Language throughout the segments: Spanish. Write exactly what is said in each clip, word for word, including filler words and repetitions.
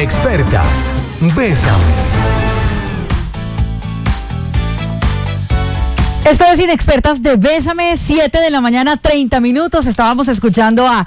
Inexpertas, Bésame. Esto es Inexpertas de Bésame, siete de la mañana, treinta minutos. Estábamos escuchando a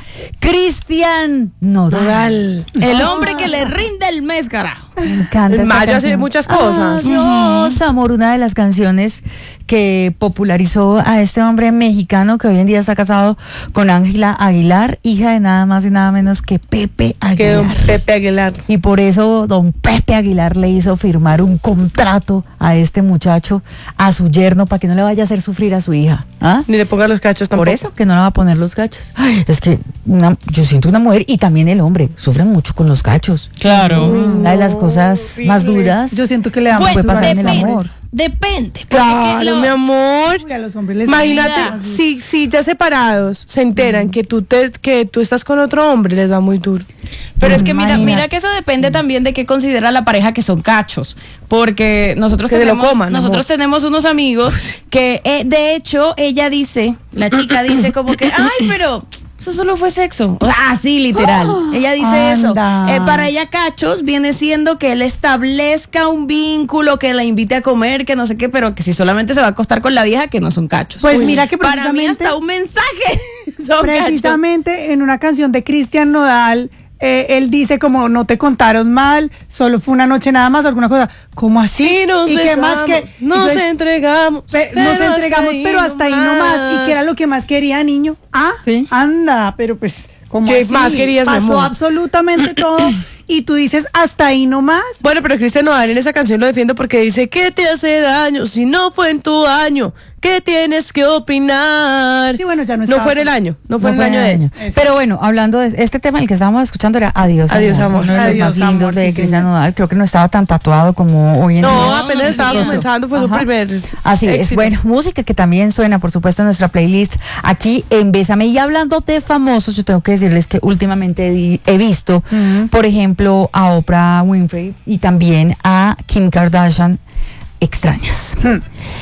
Cristian Nodal. El hombre que le rinde el mes, carajo. Me encanta. El Maya hace muchas cosas. Adiós, uh-huh. Amor, una de las canciones que popularizó a este hombre mexicano que hoy en día está casado con Ángela Aguilar, hija de nada más y nada menos que Pepe Aguilar. Que don Pepe Aguilar. Y por eso don Pepe Aguilar le hizo firmar un contrato a este muchacho, a su yerno, para que no le vaya a hacer sufrir a su hija. ¿Ah? Ni le ponga los cachos tampoco. Por eso, que no le va a poner los cachos. Ay, es que una, yo siento una mujer, y también el hombre, sufren mucho con los cachos. Claro. Una de las cosas más duras. Yo siento que le da puede pasar en el depende, amor. Depende. Claro, no. mi amor. Uy, a los hombres les Imagínate, da. si, si ya separados se enteran mm. que tú te, que tú estás con otro hombre, les da muy duro. Pero es que mira, Imagínate. mira que eso depende también de qué considera la pareja que son cachos, porque nosotros Que se lo tenemos, coman, nosotros amor. tenemos unos amigos que eh, de hecho ella dice, la chica dice como que, ay, pero eso solo fue sexo. O sea, así literal. Oh, ella dice anda. eso. Eh, para ella cachos viene siendo que él establezca un vínculo, que la invite a comer, que no sé qué, pero que si solamente se va a acostar con la vieja, que no son cachos. Pues Uy. mira que para mí precisamente- hasta un mensaje son Precisamente en una canción de Cristian Nodal, eh, él dice como no te contaron mal, solo fue una noche nada más, alguna cosa. ¿Cómo así? Sí, nos ¿Y qué más que? besamos, nos Entonces, entregamos. pe- pero nos entregamos, hasta pero hasta ahí nomás. ¿Y qué era lo que más quería, niño? Ah, Sí. anda, pero pues, ¿cómo ¿Qué así? más querías, mi Pasó amor? absolutamente todo. Y tú dices hasta ahí nomás. Bueno, pero Cristian Nodal en esa canción lo defiendo porque dice, ¿qué te hace daño si no fue en tu año? ¿Qué tienes que opinar? Sí, bueno, ya no No estaba. fue en el año, no fue No en el año de ella. Exacto. Pero bueno, hablando de este tema, el que estábamos escuchando era Adiós, Adiós, amor. uno de los Adiós, más lindos amor, de sí, Cristian señor. Nodal. Creo que no estaba tan tatuado como hoy en No, día. apenas estaba eso. comenzando, fue su Ajá. primer Así es, éxito. bueno, música que también suena, por supuesto, en nuestra playlist aquí en Bésame. Y hablando de famosos, yo tengo que decirles que últimamente di- he visto, Ujú. por ejemplo, a Oprah Winfrey y también a Kim Kardashian extrañas. Hmm.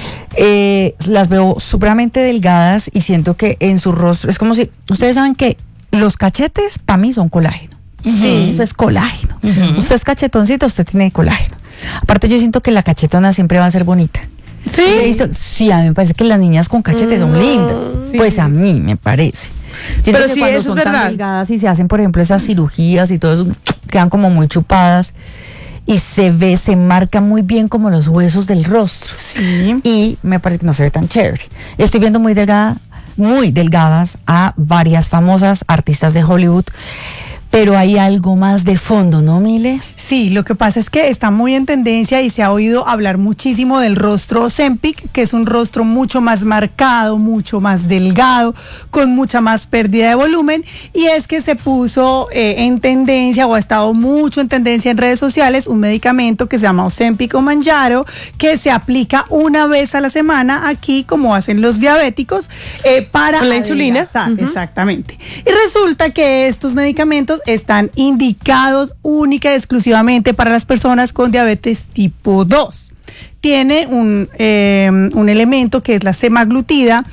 Eh, las veo supremamente delgadas y siento que en su rostro es como si, ustedes saben que los cachetes para mí son colágeno. Sí, eso es colágeno. Usted es cachetoncito, usted tiene colágeno. Aparte yo siento que la cachetona siempre va a ser bonita. Sí. ¿He visto? Sí, a mí me parece que las niñas con cachetes son lindas. Sí. Pues a mí me parece. Siento Pero que sí, cuando eso son es tan verdad. delgadas y se hacen, por ejemplo, esas cirugías y todo eso, quedan como muy chupadas y se ve, se marca muy bien como los huesos del rostro. Sí. Y me parece que no se ve tan chévere. Estoy viendo muy delgada, muy delgadas a varias famosas artistas de Hollywood, pero hay algo más de fondo, ¿no, Mile? Sí, lo que pasa es que está muy en tendencia y se ha oído hablar muchísimo del rostro Ozempic, que es un rostro mucho más marcado, mucho más delgado, con mucha más pérdida de volumen, y es que se puso eh, en tendencia o ha estado mucho en tendencia en redes sociales un medicamento que se llama Ozempic o Mounjaro, que se aplica una vez a la semana aquí, como hacen los diabéticos, eh, para ¿Con la insulina? adelgazar. Exactamente. Y resulta que estos medicamentos están indicados única y exclusivamente para las personas con diabetes tipo dos. Tiene un, eh, un elemento que es la semaglutida,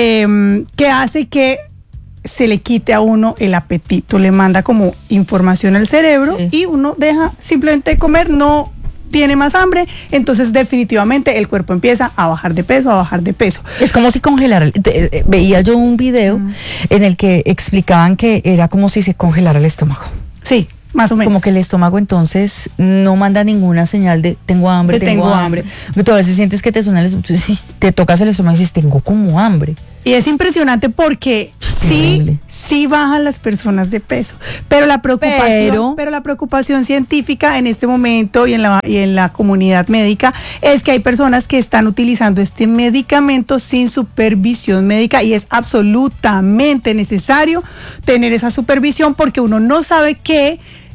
eh, que hace que se le quite a uno el apetito, le manda como información al cerebro Sí. y uno deja simplemente de comer, no tiene más hambre, entonces definitivamente el cuerpo empieza a bajar de peso, a bajar de peso. Es como si congelara. el- te- eh, Veía yo un video en el que explicaban que era como si se congelara el estómago. Sí, más o menos. Como que el estómago entonces no manda ninguna señal de tengo hambre, De tengo, tengo hambre. hambre. Porque tú a veces sientes que te suena el estómago, si te tocas el estómago y dices tengo como hambre. Y es impresionante porque sí, Terrible. sí bajan las personas de peso, pero la preocupación, Pero- pero, la preocupación científica en este momento y en la y en la comunidad médica es que hay personas que están utilizando este medicamento sin supervisión médica y es absolutamente necesario tener esa supervisión porque uno no sabe qué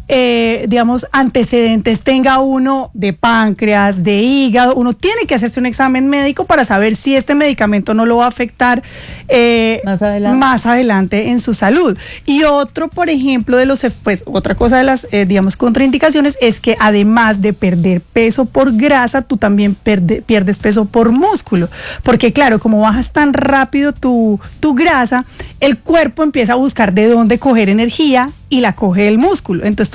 eh, digamos, antecedentes tenga uno de páncreas, de hígado, uno tiene que hacerse un examen médico para saber si este medicamento no lo va a afectar eh, Más adelante. más adelante en su salud. Y otro, por ejemplo, de los, pues, otra cosa de las, eh, digamos, contraindicaciones es que además de perder peso por grasa, tú también perde, pierdes peso por músculo. Porque claro, como bajas tan rápido tu, tu grasa, el cuerpo empieza a buscar de dónde coger energía y la coge el músculo. Entonces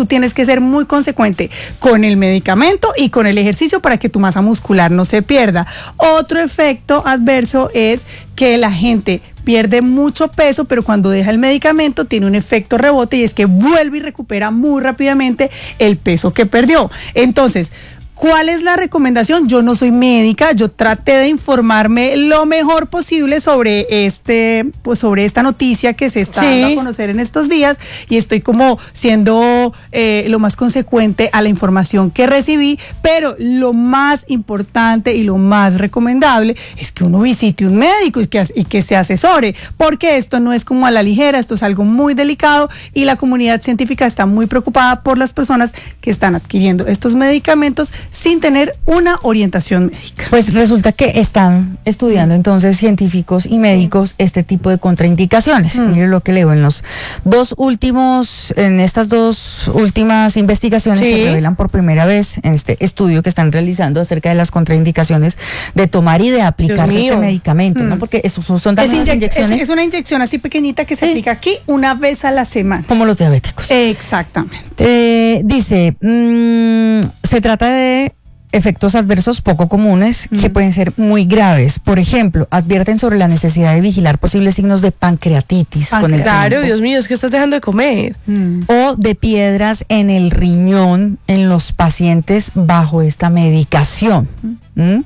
tú tienes que ser muy consecuente con el medicamento y con el ejercicio para que tu masa muscular no se pierda. Otro efecto adverso es que la gente pierde mucho peso, pero cuando deja el medicamento tiene un efecto rebote y es que vuelve y recupera muy rápidamente el peso que perdió. Entonces, ¿cuál es la recomendación? Yo no soy médica, yo traté de informarme lo mejor posible sobre este, pues sobre esta noticia que se está Sí. dando a conocer en estos días y estoy como siendo eh, lo más consecuente a la información que recibí, pero lo más importante y lo más recomendable es que uno visite un médico y que, y que se asesore, porque esto no es como a la ligera, esto es algo muy delicado y la comunidad científica está muy preocupada por las personas que están adquiriendo estos medicamentos sin tener una orientación médica. Pues resulta que están estudiando entonces científicos y médicos este tipo de contraindicaciones. Mm. Mire lo que leo en los dos últimos, en estas dos últimas investigaciones Sí. se revelan por primera vez en este estudio que están realizando acerca de las contraindicaciones de tomar y de aplicarse mío. este medicamento, ¿no? Mm. Porque esos son, son también Es, unas inyec- inyecciones es- es una inyección así pequeñita que se Sí. aplica aquí una vez a la semana. como los diabéticos. Exactamente. Eh, dice, mm, se trata de efectos adversos poco comunes que Mm. pueden ser muy graves. Por ejemplo, advierten sobre la necesidad de vigilar posibles signos de pancreatitis con el Claro, tiempo, Dios mío, es que estás dejando de comer. Mm. o de piedras en el riñón en los pacientes bajo esta medicación. ¿Mm?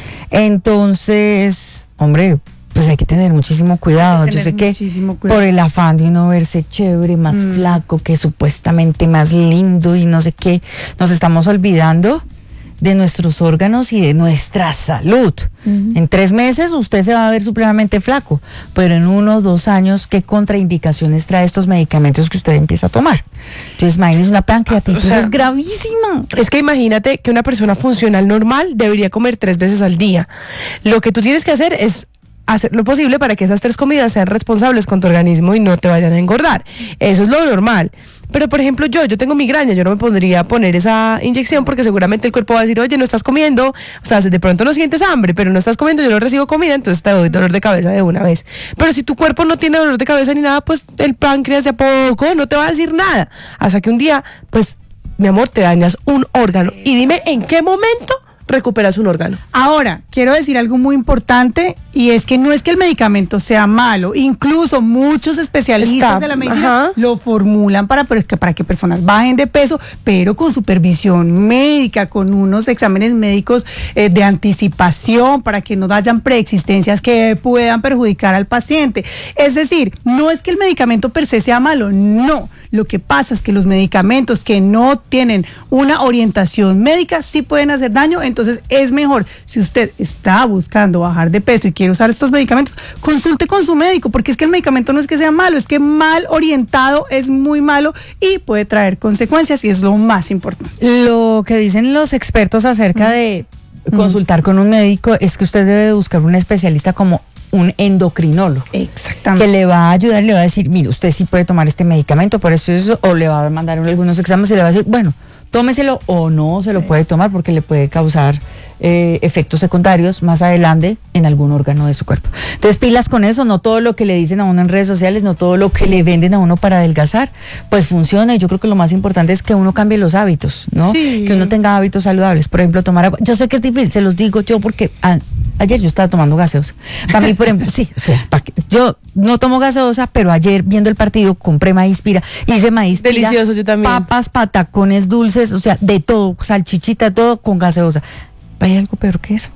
Entonces, hombre, pues hay que tener muchísimo cuidado. Hay que Yo sé tener que muchísimo cuidado. por el afán de uno verse chévere, más Mm. flaco, que supuestamente más lindo y no sé qué, nos estamos olvidando de nuestros órganos y de nuestra salud. Ujú. En tres meses usted se va a ver supremamente flaco, pero en uno o dos años, ¿qué contraindicaciones trae estos medicamentos que usted empieza a tomar? Entonces, imagínese, una pancreatitis O sea, es gravísima. Es que imagínate que una persona funcional normal debería comer tres veces al día. Lo que tú tienes que hacer es hacer lo posible para que esas tres comidas sean responsables con tu organismo y no te vayan a engordar. Eso es lo normal. Pero, por ejemplo, yo, yo tengo migraña, yo no me podría poner esa inyección porque seguramente el cuerpo va a decir, oye, no estás comiendo, o sea, de pronto no sientes hambre, pero no estás comiendo, yo no recibo comida, entonces te doy dolor de cabeza de una vez. Pero si tu cuerpo no tiene dolor de cabeza ni nada, pues el páncreas de a poco no te va a decir nada. Hasta que un día, pues, mi amor, te dañas un órgano. Y dime, ¿en qué momento recuperas un órgano? Ahora, quiero decir algo muy importante y es que no es que el medicamento sea malo, incluso muchos especialistas Está, de la medicina ajá. lo formulan para, pero es que para que personas bajen de peso, pero con supervisión médica, con unos exámenes médicos eh, de anticipación para que no hayan preexistencias que puedan perjudicar al paciente. Es decir, no es que el medicamento per se sea malo, no. Lo que pasa es que los medicamentos que no tienen una orientación médica sí pueden hacer daño, entonces es mejor, si usted está buscando bajar de peso y quiere usar estos medicamentos, consulte con su médico, porque es que el medicamento no es que sea malo, es que mal orientado es muy malo y puede traer consecuencias y es lo más importante. Lo que dicen los expertos acerca de consultar con un médico es que usted debe buscar un especialista como un endocrinólogo, que Exactamente. le va a ayudar, le va a decir, mire, usted sí puede tomar este medicamento por esto y eso, o le va a mandar algunos exámenes y le va a decir, bueno, tómeselo o no se lo puede tomar porque le puede causar eh, efectos secundarios más adelante en algún órgano de su cuerpo. Entonces, pilas con eso, no todo lo que le dicen a uno en redes sociales, no todo lo que le venden a uno para adelgazar, pues funciona, y yo creo que lo más importante es que uno cambie los hábitos, ¿no? Sí. Que uno tenga hábitos saludables, por ejemplo, tomar agua. Yo sé que es difícil, se los digo yo porque a- ayer yo estaba tomando gaseosa. Para mí, por ejemplo, sí, o sea, pa' que- yo no tomo gaseosa, pero ayer viendo el partido compré maíz pira, hice maíz pira, Delicioso, yo también. papas, patacones dulces, o sea, de todo, salchichita, todo con gaseosa. Hay algo peor que eso.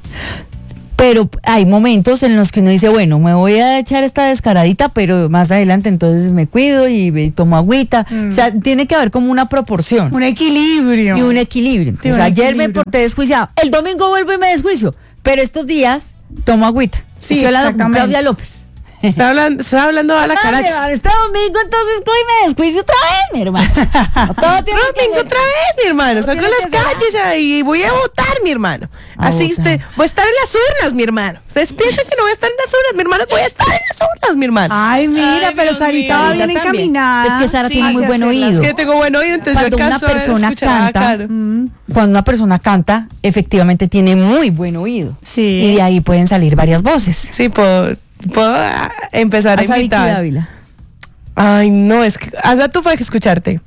Pero hay momentos en los que uno dice, bueno, me voy a echar esta descaradita, pero más adelante entonces me cuido y, y tomo agüita. Mm. O sea, tiene que haber como una proporción Un equilibrio. y un equilibrio. Sí, Entonces, un ayer me equilibrio. porté desjuiciado, el domingo vuelvo y me desjuicio, pero estos días tomo agüita. Sí, Estoy hablando con exactamente. Claudia López. Está hablando, está hablando a la Ah, mi cara. hermano, este domingo entonces voy y me desjuicio otra vez, mi hermano. Todo tiene que Domingo ser- otra vez, mi hermano. Todo Salgo a tiene las que ser- calles ahí y voy a votar, mi hermano. A Así votar. usted, voy a estar en las urnas, mi hermano. Ustedes piensan que no voy a estar en las urnas, mi hermano. Voy a estar en las urnas, mi hermano. Ay, mira, Ay, pero Dios Sarita mío. va bien Sarita también. encaminada. Es que Sara Sí, tiene muy hacia buen hacerlas. oído. Es que tengo buen oído, entonces Cuando yo una alcanzo a persona escuchar a canta, Caro. Mm. Cuando una persona canta, efectivamente tiene muy buen oído. Sí. Y de ahí pueden salir varias voces. Sí, puedo, puedo ah, empezar a Haz a Vicky imitar. Dávila. Ay, no, es que hazla tú para que escucharte.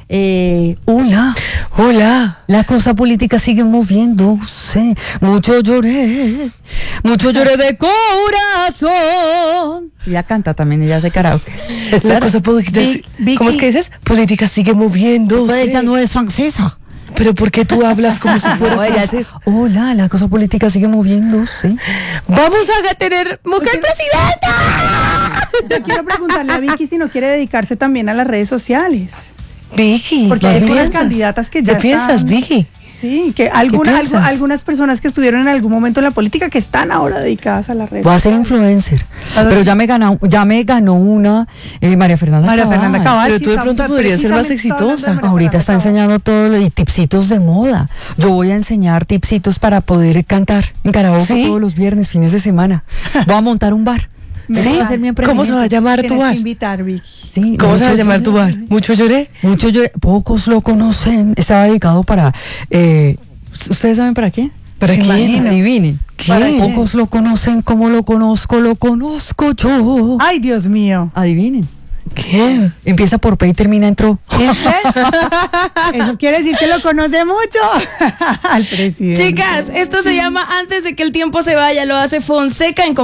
Eh, hola. Hola. La cosa política sigue moviéndose. Mucho lloré. Mucho lloré de corazón. Ella canta también, ella hace karaoke. La cosa política. Vi- Vicky. ¿Cómo es que dices? Política sigue moviendo. Pues ella no es francesa. Pero ¿por qué tú hablas como si fuera No, ella es, francés? hola, la cosa política sigue moviéndose. Vamos a tener mujer presidenta. Yo quiero preguntarle a Vicky si no quiere dedicarse también a las redes sociales. Vicky, Porque ¿qué hay algunas piensas? candidatas que ya ¿Qué piensas, están- Vicky? Sí, que alguna- piensas? algu- algunas personas que estuvieron en algún momento en la política que están ahora dedicadas a las redes Voy a ser sociales. influencer. ¿A dónde? Pero ya me ganó, ya me ganó una eh, María Fernanda María Cabal. Fernanda Cabal. Pero sí, tú de está- pronto podrías ser más precisamente está hablando de exitosa. María Ahorita Fernanda está Cabal. enseñando todo lo y tipsitos de moda. Yo voy a enseñar tipsitos para poder cantar en karaoke ¿Sí? todos los viernes, fines de semana. Voy a montar un bar. Me Ese va a encanta. ser mi ¿Cómo se va a emprendimiento. llamar tu Tienes bar? que invitar, Vicky. Sí, ¿Cómo se va a mucho llamar tu lloré. bar? ¿Mucho lloré? Mucho lloré. Pocos lo conocen. Estaba dedicado para. eh, ¿Ustedes saben para qué? ¿Para Me quién? imagino. Adivinen. ¿Para quién? Pocos lo conocen como lo conozco, lo conozco yo. Ay, Dios mío. Adivinen. ¿Quién? Empieza por P y termina en tro. Eso quiere decir que lo conoce mucho al presidente. Chicas, esto se llama Antes de que el tiempo se vaya. Lo hace Fonseca en